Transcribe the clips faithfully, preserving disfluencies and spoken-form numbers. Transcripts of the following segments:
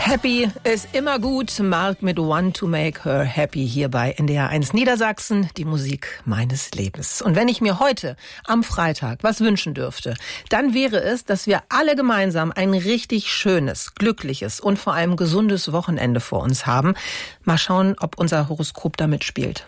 Happy ist immer gut. Mark mit Want to Make Her Happy hier bei N D R eins Niedersachsen, die Musik meines Lebens. Und wenn ich mir heute am Freitag was wünschen dürfte, dann wäre es, dass wir alle gemeinsam ein richtig schönes, glückliches und vor allem gesundes Wochenende vor uns haben. Mal schauen, ob unser Horoskop da mitspielt.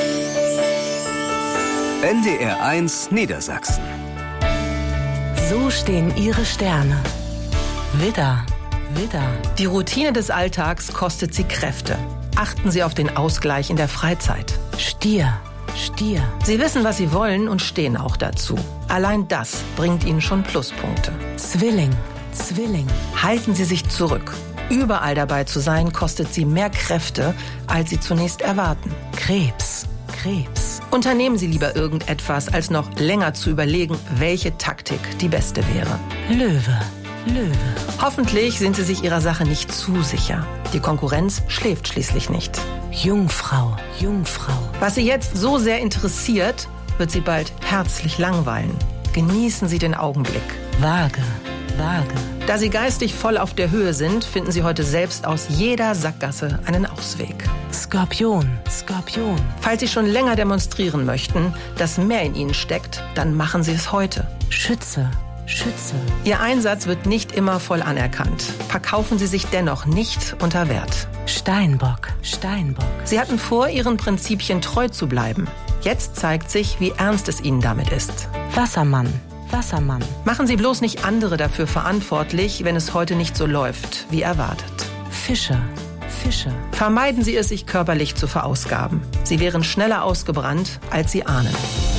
N D R eins Niedersachsen. So stehen Ihre Sterne. Widder. Widder. Die Routine des Alltags kostet Sie Kräfte. Achten Sie auf den Ausgleich in der Freizeit. Stier. Stier. Sie wissen, was Sie wollen und stehen auch dazu. Allein das bringt Ihnen schon Pluspunkte. Zwilling. Zwilling. Halten Sie sich zurück. Überall dabei zu sein, kostet Sie mehr Kräfte, als Sie zunächst erwarten. Krebs. Krebs. Unternehmen Sie lieber irgendetwas, als noch länger zu überlegen, welche Taktik die beste wäre. Löwe. Löwe. Hoffentlich sind Sie sich Ihrer Sache nicht zu sicher. Die Konkurrenz schläft schließlich nicht. Jungfrau. Jungfrau. Was Sie jetzt so sehr interessiert, wird Sie bald herzlich langweilen. Genießen Sie den Augenblick. Waage. Waage. Da Sie geistig voll auf der Höhe sind, finden Sie heute selbst aus jeder Sackgasse einen Ausweg. Skorpion. Skorpion. Falls Sie schon länger demonstrieren möchten, dass mehr in Ihnen steckt, dann machen Sie es heute. Schütze. Schütze. Ihr Einsatz wird nicht immer voll anerkannt. Verkaufen Sie sich dennoch nicht unter Wert. Steinbock. Steinbock. Sie hatten vor, Ihren Prinzipien treu zu bleiben. Jetzt zeigt sich, wie ernst es Ihnen damit ist. Wassermann. Wassermann. Machen Sie bloß nicht andere dafür verantwortlich, wenn es heute nicht so läuft, wie erwartet. Fische. Fische. Vermeiden Sie es, sich körperlich zu verausgaben. Sie wären schneller ausgebrannt, als Sie ahnen.